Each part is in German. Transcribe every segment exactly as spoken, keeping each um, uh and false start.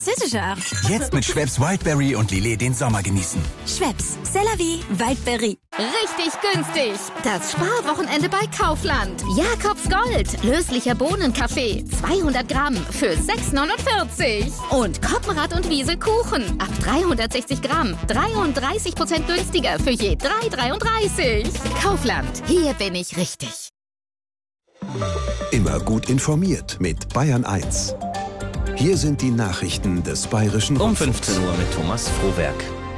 Sicher. Jetzt mit Schweppes Wildberry und Lillet den Sommer genießen. Schweppes, c'est la vie, Wildberry. Richtig günstig. Das Sparwochenende bei Kaufland. Jakobs Gold. Löslicher Bohnenkaffee. zweihundert Gramm für sechs neunundvierzig. Und Koppenrad und Wiese Kuchen. Ab dreihundertsechzig Gramm. dreiunddreißig Prozent günstiger für je drei dreiunddreißig. Kaufland. Hier bin ich richtig. Immer gut informiert mit Bayern eins. Hier sind die Nachrichten des Bayerischen Um Rundfunks. fünfzehn Uhr mit Thomas Frohwerk.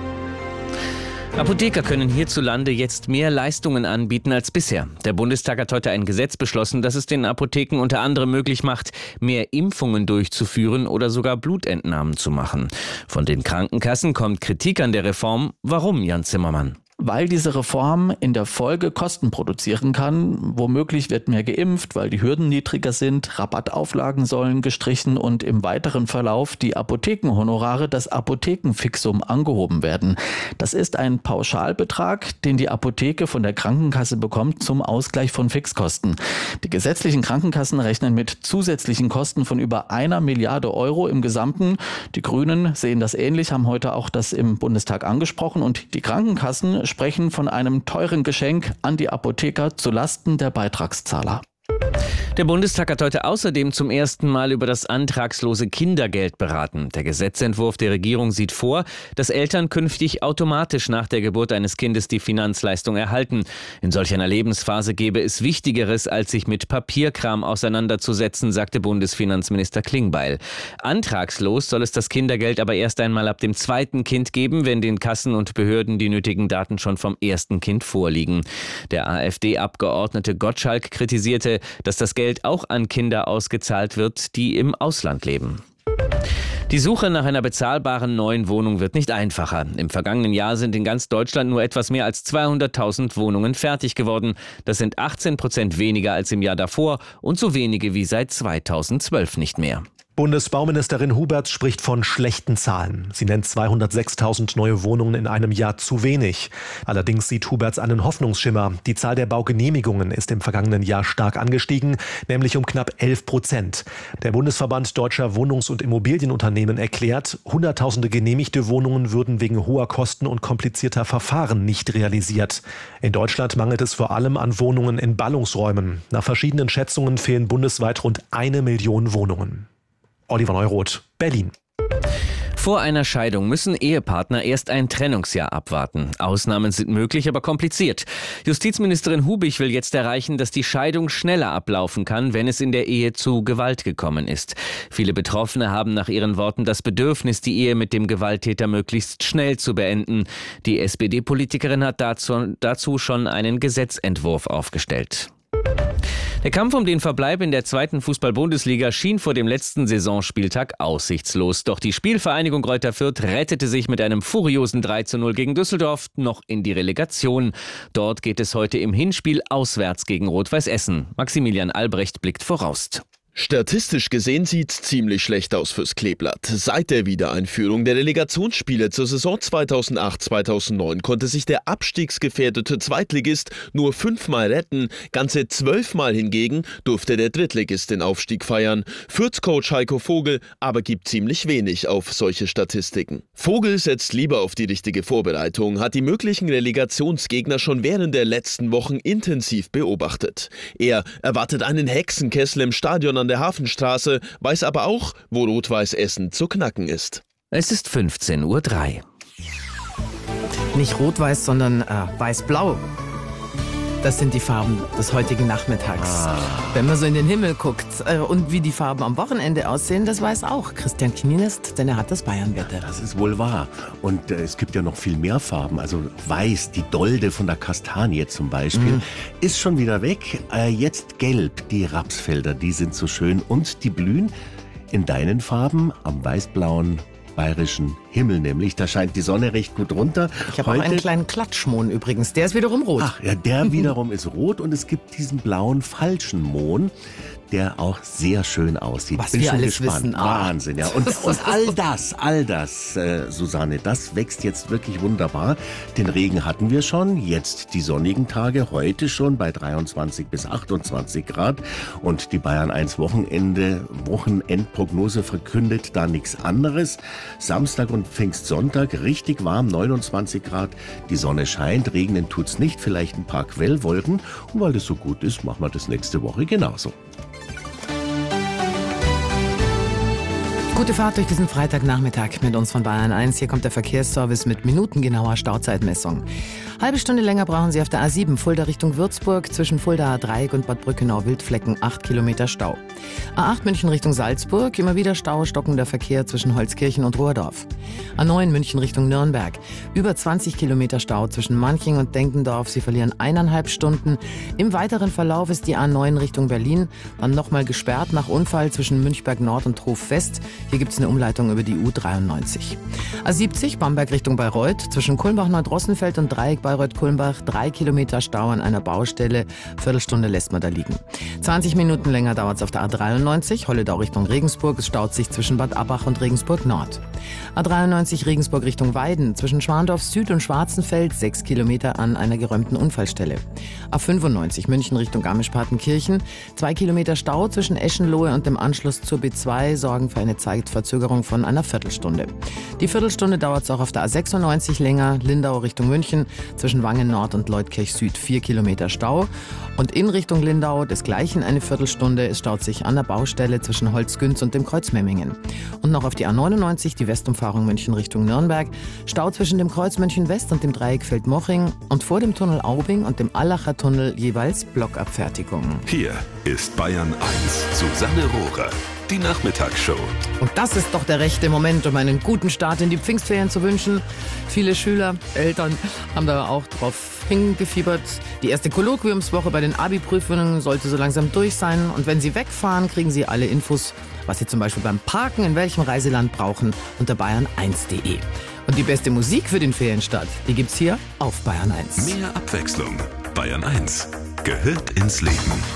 Apotheker können hierzulande jetzt mehr Leistungen anbieten als bisher. Der Bundestag hat heute ein Gesetz beschlossen, das es den Apotheken unter anderem möglich macht, mehr Impfungen durchzuführen oder sogar Blutentnahmen zu machen. Von den Krankenkassen kommt Kritik an der Reform. Warum, Jan Zimmermann? Weil diese Reform in der Folge Kosten produzieren kann. Womöglich wird mehr geimpft, weil die Hürden niedriger sind, Rabattauflagen sollen gestrichen und im weiteren Verlauf die Apothekenhonorare, das Apothekenfixum, angehoben werden. Das ist ein Pauschalbetrag, den die Apotheke von der Krankenkasse bekommt zum Ausgleich von Fixkosten. Die gesetzlichen Krankenkassen rechnen mit zusätzlichen Kosten von über einer Milliarde Euro im Gesamten. Die Grünen sehen das ähnlich, haben heute auch das im Bundestag angesprochen, und die Krankenkassen sprechen von einem teuren Geschenk an die Apotheker zulasten der Beitragszahler. Der Bundestag hat heute außerdem zum ersten Mal über das antragslose Kindergeld beraten. Der Gesetzentwurf der Regierung sieht vor, dass Eltern künftig automatisch nach der Geburt eines Kindes die Finanzleistung erhalten. In solch einer Lebensphase gäbe es Wichtigeres, als sich mit Papierkram auseinanderzusetzen, sagte Bundesfinanzminister Klingbeil. Antragslos soll es das Kindergeld aber erst einmal ab dem zweiten Kind geben, wenn den Kassen und Behörden die nötigen Daten schon vom ersten Kind vorliegen. Der AfD-Abgeordnete Gottschalk kritisierte, dass das Geld auch an Kinder ausgezahlt wird, die im Ausland leben. Die Suche nach einer bezahlbaren neuen Wohnung wird nicht einfacher. Im vergangenen Jahr sind in ganz Deutschland nur etwas mehr als zweihunderttausend Wohnungen fertig geworden. Das sind achtzehn Prozent weniger als im Jahr davor und so wenige wie seit zweitausendzwölf nicht mehr. Bundesbauministerin Huberts spricht von schlechten Zahlen. Sie nennt zweihundertsechstausend neue Wohnungen in einem Jahr zu wenig. Allerdings sieht Huberts einen Hoffnungsschimmer. Die Zahl der Baugenehmigungen ist im vergangenen Jahr stark angestiegen, nämlich um knapp elf Prozent. Der Bundesverband Deutscher Wohnungs- und Immobilienunternehmen erklärt, hunderttausende genehmigte Wohnungen würden wegen hoher Kosten und komplizierter Verfahren nicht realisiert. In Deutschland mangelt es vor allem an Wohnungen in Ballungsräumen. Nach verschiedenen Schätzungen fehlen bundesweit rund eine Million Wohnungen. Oliver Neuroth, Berlin. Vor einer Scheidung müssen Ehepartner erst ein Trennungsjahr abwarten. Ausnahmen sind möglich, aber kompliziert. Justizministerin Hubich will jetzt erreichen, dass die Scheidung schneller ablaufen kann, wenn es in der Ehe zu Gewalt gekommen ist. Viele Betroffene haben nach ihren Worten das Bedürfnis, die Ehe mit dem Gewalttäter möglichst schnell zu beenden. Die S P D-Politikerin hat dazu, dazu schon einen Gesetzentwurf aufgestellt. Der Kampf um den Verbleib in der zweiten Fußball-Bundesliga schien vor dem letzten Saisonspieltag aussichtslos. Doch die Spielvereinigung Greuther Fürth rettete sich mit einem furiosen drei zu null gegen Düsseldorf noch in die Relegation. Dort geht es heute im Hinspiel auswärts gegen Rot-Weiß Essen. Maximilian Albrecht blickt voraus. Statistisch gesehen sieht's ziemlich schlecht aus fürs Kleeblatt. Seit der Wiedereinführung der Relegationsspiele zur Saison zweitausendacht zweitausendneun konnte sich der abstiegsgefährdete Zweitligist nur fünfmal retten. Ganze zwölfmal hingegen durfte der Drittligist den Aufstieg feiern. Fürth-Coach Heiko Vogel aber gibt ziemlich wenig auf solche Statistiken. Vogel setzt lieber auf die richtige Vorbereitung, hat die möglichen Relegationsgegner schon während der letzten Wochen intensiv beobachtet. Er erwartet einen Hexenkessel im Stadion an der Hafenstraße, weiß aber auch, wo Rot-Weiß Essen zu knacken ist. Es ist fünfzehn Uhr drei. Nicht rot-weiß, sondern äh, weiß-blau. Das sind die Farben des heutigen Nachmittags. Ah. Wenn man so in den Himmel guckt äh, und wie die Farben am Wochenende aussehen, das weiß auch Christian Knienest, denn er hat das Bayernwetter. Das ist wohl wahr. Und äh, es gibt ja noch viel mehr Farben. Also weiß, die Dolde von der Kastanie zum Beispiel, mhm. ist schon wieder weg. Äh, jetzt gelb, die Rapsfelder, die sind so schön. Und die blühen in deinen Farben am weißblauen bayerischen Himmel nämlich. Da scheint die Sonne recht gut runter. Ich habe auch einen kleinen Klatschmohn übrigens. Der ist wiederum rot. Ach ja, der wiederum ist rot und es gibt diesen blauen falschen Mohn. der auch sehr schön aussieht. Was Bin wir schon alles gespannt. wissen. Ah. Wahnsinn, ja. Und, und all das, all das, äh, Susanne, das wächst jetzt wirklich wunderbar. Den Regen hatten wir schon, jetzt die sonnigen Tage, heute schon bei dreiundzwanzig bis achtundzwanzig Grad. Und die Bayern eins Wochenende, Wochenendprognose verkündet da nichts anderes. Samstag und Pfingstsonntag richtig warm, neunundzwanzig Grad. Die Sonne scheint, regnen tut's nicht, vielleicht ein paar Quellwolken. Und weil das so gut ist, machen wir das nächste Woche genauso. Gute Fahrt durch diesen Freitagnachmittag mit uns von Bayern eins. Hier kommt der Verkehrsservice mit minutengenauer Stauzeitmessung. Halbe Stunde länger brauchen Sie auf der A sieben Fulda Richtung Würzburg, zwischen Fuldaer Dreieck und Bad Brückenau-Wildflecken acht Kilometer Stau. A acht München Richtung Salzburg, immer wieder Stau, stockender Verkehr zwischen Holzkirchen und Rohrdorf. A neun München Richtung Nürnberg, über zwanzig Kilometer Stau zwischen Manching und Denkendorf. Sie verlieren eineinhalb Stunden. Im weiteren Verlauf ist die A neun Richtung Berlin dann nochmal gesperrt nach Unfall zwischen Münchberg Nord und Hof West. Hier gibt es eine Umleitung über die U dreiundneunzig. A siebzig Bamberg Richtung Bayreuth, zwischen Kulmbach-Neudrossenfeld und Dreieck Bayreuth-Kulmbach, drei Kilometer Stau an einer Baustelle. Viertelstunde lässt man da liegen. zwanzig Minuten länger dauert es auf der A dreiundneunzig, Holledau Richtung Regensburg. Es staut sich zwischen Bad Abbach und Regensburg Nord. A dreiundneunzig Regensburg Richtung Weiden, zwischen Schwandorf Süd und Schwarzenfeld, sechs Kilometer an einer geräumten Unfallstelle. A fünfundneunzig München Richtung Garmisch-Partenkirchen, zwei Kilometer Stau zwischen Eschenlohe und dem Anschluss zur B zwei sorgen für eine Zeitverzögerung von einer Viertelstunde. Die Viertelstunde dauert es auch auf der A sechsundneunzig länger, Lindau Richtung München, zwischen Wangen Nord und Leutkirch Süd, vier Kilometer Stau. Und in Richtung Lindau desgleichen eine Viertelstunde. Es staut sich an der Baustelle zwischen Holzgünz und dem Kreuz Memmingen. Und noch auf die A neunundneunzig, die Westumfahrung München Richtung Nürnberg. Stau zwischen dem Kreuz München West und dem Dreieck Feldmoching und vor dem Tunnel Aubing und dem Allacher Tunnel jeweils Blockabfertigung. Hier ist Bayern eins, Susanne Rohrer. Die Nachmittagsshow. Und das ist doch der rechte Moment, um einen guten Start in die Pfingstferien zu wünschen. Viele Schüler, Eltern haben da auch drauf hingefiebert. Die erste Kolloquiumswoche bei den Abi-Prüfungen sollte so langsam durch sein. Und wenn Sie wegfahren, kriegen Sie alle Infos, was Sie zum Beispiel beim Parken in welchem Reiseland brauchen, unter bayern eins punkt de. Und die beste Musik für den Ferienstart, die gibt's hier auf Bayern eins. Mehr Abwechslung. Bayern eins gehört ins Leben.